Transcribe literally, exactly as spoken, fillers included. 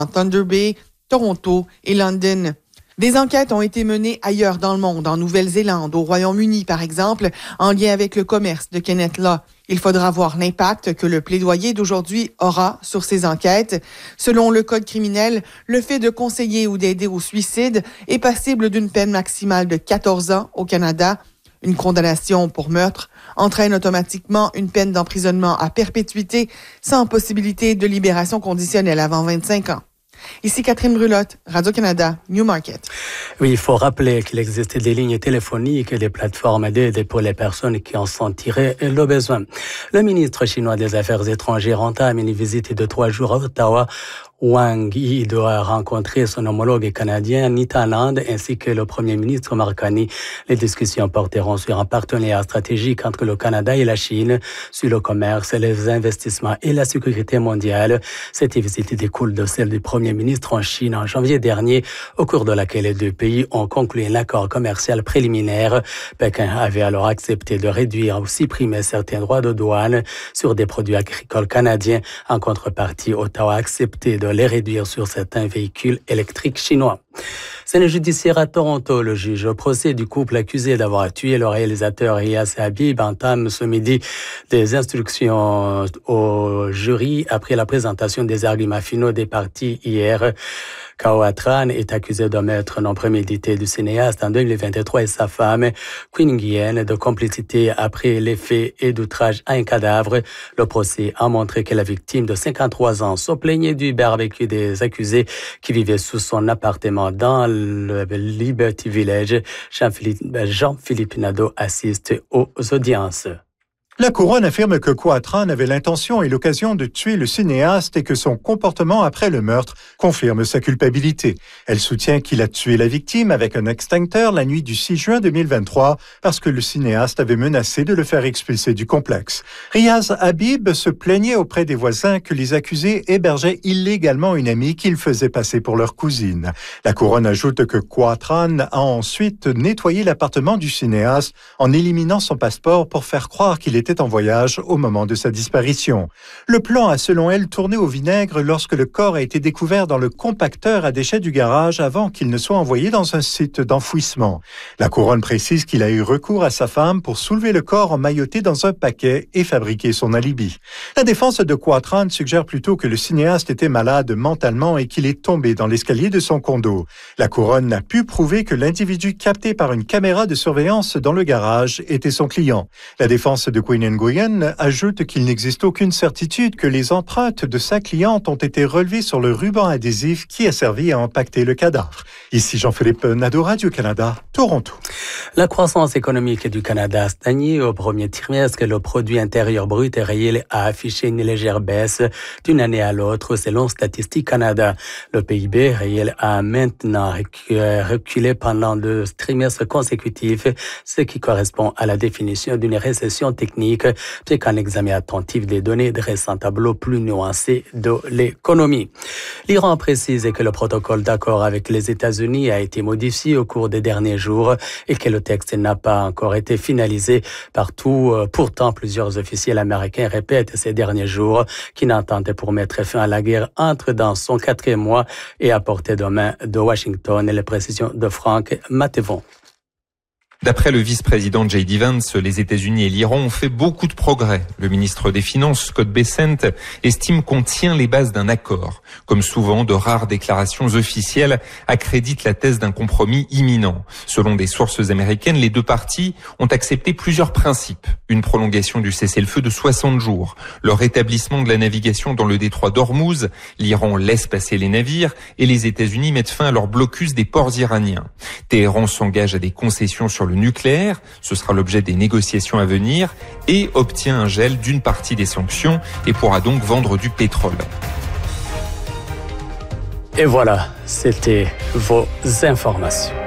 Thunder Bay, Toronto et London. Des enquêtes ont été menées ailleurs dans le monde, en Nouvelle-Zélande, au Royaume-Uni par exemple, en lien avec le commerce de Kenneth Law. Il faudra voir l'impact que le plaidoyer d'aujourd'hui aura sur ces enquêtes. Selon le Code criminel, le fait de conseiller ou d'aider au suicide est passible d'une peine maximale de quatorze ans au Canada. Une condamnation pour meurtre entraîne automatiquement une peine d'emprisonnement à perpétuité sans possibilité de libération conditionnelle avant vingt-cinq ans. Ici Catherine Brulotte, Radio-Canada, Newmarket. Oui, il faut rappeler qu'il existe des lignes téléphoniques et des plateformes d'aide pour les personnes qui en sentiraient le besoin. Le ministre chinois des Affaires étrangères entame une visite de trois jours à Ottawa. Wang Yi doit rencontrer son homologue canadien Nityanand ainsi que le premier ministre Mark Carney. Les discussions porteront sur un partenariat stratégique entre le Canada et la Chine, sur le commerce, les investissements et la sécurité mondiale. Cette visite découle de celle du premier ministre en Chine en janvier dernier, au cours de laquelle les deux pays ont conclu un accord commercial préliminaire. Pékin avait alors accepté de réduire ou supprimer certains droits de douane sur des produits agricoles canadiens. En contrepartie, Ottawa a accepté de les réduire sur certains véhicules électriques chinois. Scène judiciaire à Toronto, le juge au procès du couple accusé d'avoir tué le réalisateur Riaz Habib entame ce midi des instructions au jury après la présentation des arguments finaux des parties hier. Khao Tran est accusé de meurtre non prémédité du cinéaste en deux mille vingt-trois et sa femme, Queen Nguyen, de complicité après les faits et d'outrage à un cadavre. Le procès a montré que la victime de cinquante-trois ans se plaignait du barbecue des accusés qui vivaient sous son appartement dans le Liberty Village. Jean-Philippe, Jean-Philippe Nadeau assiste aux audiences. La couronne affirme que Khao Tran avait l'intention et l'occasion de tuer le cinéaste et que son comportement après le meurtre confirme sa culpabilité. Elle soutient qu'il a tué la victime avec un extincteur la nuit du six juin deux mille vingt-trois parce que le cinéaste avait menacé de le faire expulser du complexe. Riaz Habib se plaignait auprès des voisins que les accusés hébergeaient illégalement une amie qu'ils faisaient passer pour leur cousine. La couronne ajoute que Khao Tran a ensuite nettoyé l'appartement du cinéaste en éliminant son passeport pour faire croire qu'il était en voyage au moment de sa disparition. Le plan a selon elle tourné au vinaigre lorsque le corps a été découvert dans le compacteur à déchets du garage avant qu'il ne soit envoyé dans un site d'enfouissement. La couronne précise qu'il a eu recours à sa femme pour soulever le corps emmailloté dans un paquet et fabriquer son alibi. La défense de Khao Tran suggère plutôt que le cinéaste était malade mentalement et qu'il est tombé dans l'escalier de son condo. La couronne n'a pu prouver que l'individu capté par une caméra de surveillance dans le garage était son client. La défense de Queen Nguyen ajoute qu'il n'existe aucune certitude que les empreintes de sa cliente ont été relevées sur le ruban adhésif qui a servi à empaqueter le cadavre. Ici Jean-Philippe Nadeau, Radio-Canada, Toronto. La croissance économique du Canada a stagné au premier trimestre. Le produit intérieur brut réel a affiché une légère baisse d'une année à l'autre selon Statistique Canada. Le P I B réel a maintenant reculé pendant deux trimestres consécutifs, ce qui correspond à la définition d'une récession technique, c'est qu'un examen attentif des données dresse un tableau plus nuancé de l'économie. L'Iran précise que le protocole d'accord avec les États-Unis a été modifié au cours des derniers jours et que le texte n'a pas encore été finalisé partout. Pourtant, plusieurs officiels américains répètent ces derniers jours qu'une entente pour mettre fin à la guerre entre dans son quatrième mois et à portée de main de Washington. Et les précisions de Franck Mattevon. D'après le vice-président J D Vance, les États-Unis et l'Iran ont fait beaucoup de progrès. Le ministre des Finances, Scott Bessent, estime qu'on tient les bases d'un accord. Comme souvent, de rares déclarations officielles accréditent la thèse d'un compromis imminent. Selon des sources américaines, les deux parties ont accepté plusieurs principes. Une prolongation du cessez-le-feu de soixante jours, le rétablissement de la navigation dans le détroit d'Ormuz, l'Iran laisse passer les navires et les États-Unis mettent fin à leur blocus des ports iraniens. Téhéran s'engage à des concessions sur le nucléaire, ce sera l'objet des négociations à venir, et obtient un gel d'une partie des sanctions et pourra donc vendre du pétrole. Et voilà, c'était vos informations.